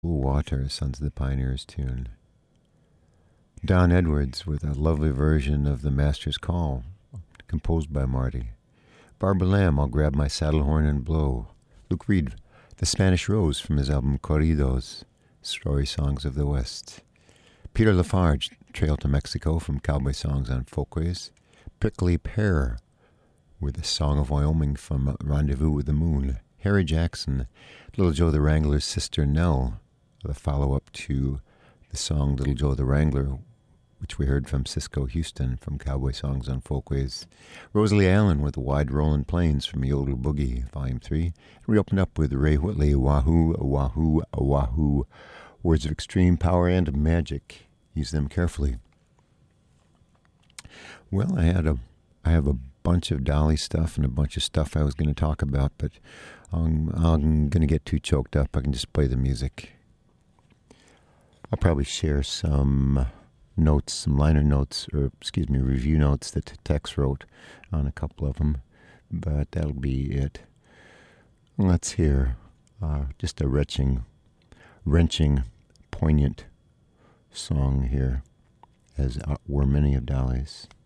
Cool Water, Sons of the Pioneers tune. Don Edwards with a lovely version of The Master's Call, composed by Marty. Barbara Lamb, I'll Grab My Saddle Horn and Blow. Luke Reed, The Spanish Rose from his album Corridos, Story Songs of the West. Peter Lafarge, Trail to Mexico from Cowboy Songs on Folkways. Prickly Pear with a Song of Wyoming from Rendezvous with the Moon. Harry Jackson, Little Joe the Wrangler's sister Nell, the follow-up to the song Little Joe the Wrangler, which we heard from Cisco Houston from Cowboy Songs on Folkways. Rosalie Allen with Wide Rollin' Plains from Yodel Boogie, Volume 3. We opened up with Ray Whitley, Wahoo, Wahoo, Wahoo, words of extreme power and magic. Use them carefully. Well, I have a bunch of Dolly stuff and a bunch of stuff I was going to talk about, but I'm going to get too choked up. I can just play the music. I'll probably share some notes, some liner notes, review notes that Tex wrote on a couple of them, but that'll be it. Let's hear just a wrenching, poignant song here, as were many of Dolly's.